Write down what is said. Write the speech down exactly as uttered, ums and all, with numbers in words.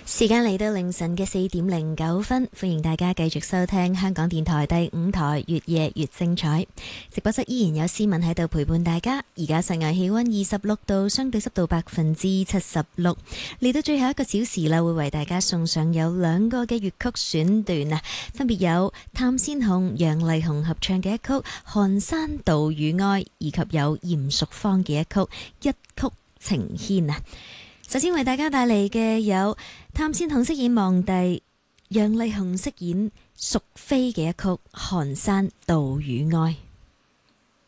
時間嚟到凌晨嘅四點零九分，歡迎大家繼續收聽香港電台第五台越夜越精彩。直播室依然有思敏喺度陪伴大家。而家室外氣溫二十六度，相對濕度百分之七十六。嚟到最後一個小時啦，會為大家送上有兩個嘅粵曲選段啊，分別有譚先紅、楊麗紅合唱嘅一曲《寒山道與哀》，以及有嚴淑芳嘅一曲《一曲情牽》啊。首先為大家帶嚟嘅有譚先紅飾演望帝，楊麗紅飾演淑妃嘅一曲《寒山道與哀》。